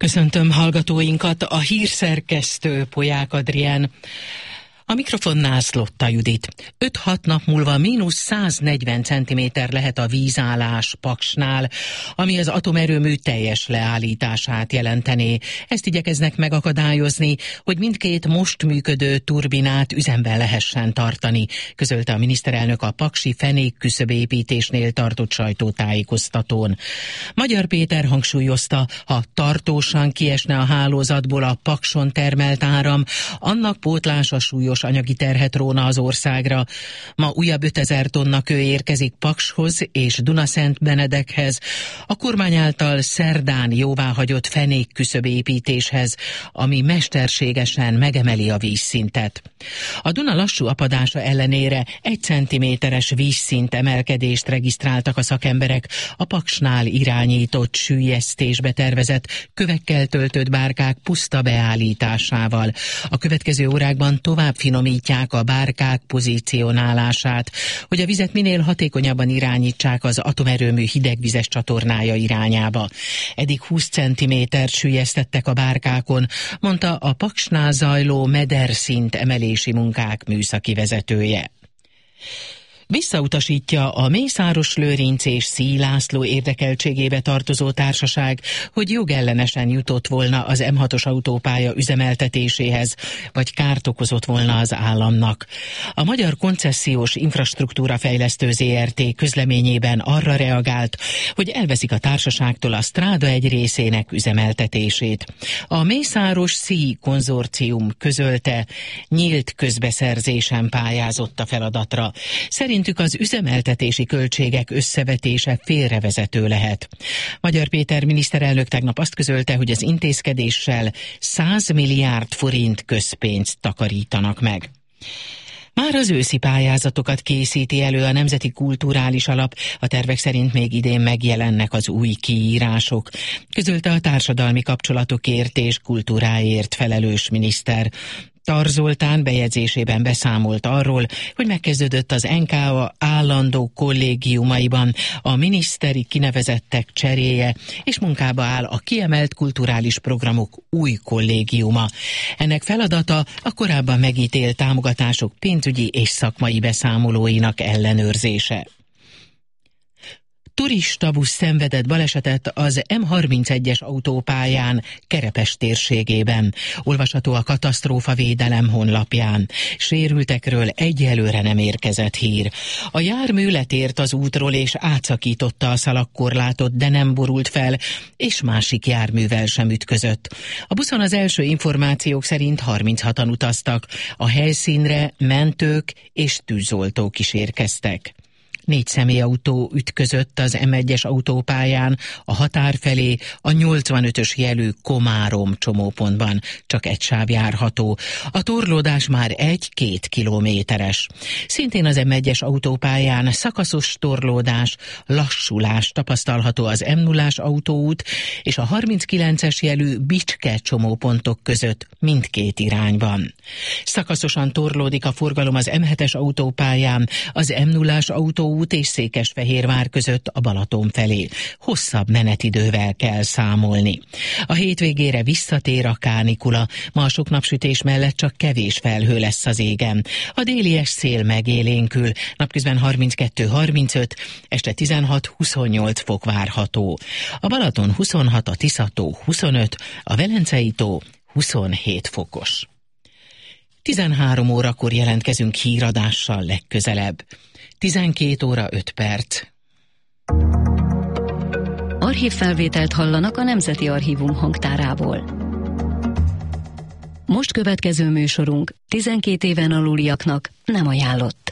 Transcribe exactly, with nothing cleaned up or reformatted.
Köszöntöm hallgatóinkat, a hírszerkesztő Polyák Adrián. A mikrofonnál Szlotta Judit. öt-hat nap múlva mínusz száznegyven centiméter lehet a vízállás Paksnál, ami az atomerőmű teljes leállítását jelentené. Ezt igyekeznek megakadályozni, hogy mindkét most működő turbinát üzemben lehessen tartani, közölte a miniszterelnök a paksi fenék küszöbépítésnél tartott sajtótájékoztatón. Magyar Péter hangsúlyozta, ha tartósan kiesne a hálózatból a Pakson termelt áram, annak pótlása súlyos anyagi terhet róna az országra. Ma újabb ötezer tonna kő érkezik Pakshoz és Dunaszentbenedekhez, a kormány által szerdán jóváhagyott fenék küszöbépítéshez, ami mesterségesen megemeli a vízszintet. A Duna lassú apadása ellenére egy centiméteres vízszint emelkedést regisztráltak a szakemberek a Paksnál irányított süllyesztésbe tervezett kövekkel töltött bárkák puszta beállításával. A következő órákban tovább finomítják a bárkák pozícionálását, hogy a vizet minél hatékonyabban irányítsák az atomerőmű hidegvizes csatornája irányába. Eddig húsz centimétert süllyesztettek a bárkákon, mondta a Paksnál zajló mederszint emelési munkák műszaki vezetője. Visszautasítja a Mészáros Lőrinc és Szíj László érdekeltségébe tartozó társaság, hogy jogellenesen jutott volna az em hatos autópálya üzemeltetéséhez, vagy kárt okozott volna az államnak. A Magyar Koncesziós Infrastruktúra Fejlesztő zé er té közleményében arra reagált, hogy elveszik a társaságtól a stráda egy részének üzemeltetését. A Mészáros-Szíj konzorcium közölte, nyílt közbeszerzésen pályázott a feladatra. Szerint Szerintük az üzemeltetési költségek összevetése félrevezető lehet. Magyar Péter miniszterelnök tegnap azt közölte, hogy az intézkedéssel száz milliárd forint közpénzt takarítanak meg. Már az őszi pályázatokat készíti elő a Nemzeti Kulturális Alap, a tervek szerint még idén megjelennek az új kiírások, közölte a társadalmi kapcsolatokért és kultúráért felelős miniszter. Tar Zoltán bejegyzésében beszámolt arról, hogy megkezdődött az en ká á állandó kollégiumaiban a miniszteri kinevezettek cseréje, és munkába áll a kiemelt kulturális programok új kollégiuma. Ennek feladata a korábban megítélt támogatások pénzügyi és szakmai beszámolóinak ellenőrzése. Turistabusz szenvedett balesetet az em harmincegyes autópályán Kerepes térségében. Olvasható a katasztrófavédelem honlapján. Sérültekről egyelőre nem érkezett hír. A jármű letért az útról és átszakította a szalagkorlátot, de nem borult fel, és másik járművel sem ütközött. A buszon az első információk szerint harminchatan utaztak. A helyszínre mentők és tűzoltók is érkeztek. Négy személyautó ütközött az em egyes autópályán a határ felé, a nyolcvanötös jelű Komárom csomópontban, csak egy sáv járható. A torlódás már egy-két kilométeres. Szintén az em egyes autópályán szakaszos torlódás, lassulás tapasztalható az em nullás autóút és a harminckilences jelű Bicske csomópontok között mindkét irányban. Szakaszosan torlódik a forgalom az em hetes autópályán, az em nullás autóút és Székesfehérvár között a Balaton felé. Hosszabb menetidővel kell számolni. A hétvégére visszatér a kánikula. Ma a sok napsütés mellett csak kevés felhő lesz az égen. A délies szél megélénkül, napközben harminckettő harmincöt, este tizenhat-huszonnyolc fok várható. A Balaton huszonhat, a Tisza-tó huszonöt, a Velencei-tó huszonhét fokos. tizenhárom órakor jelentkezünk híradással legközelebb. tizenkét óra öt perc. Archívfelvételt hallanak a Nemzeti Archívum hangtárából. Most következő műsorunk tizenkét éven aluliaknak nem ajánlott.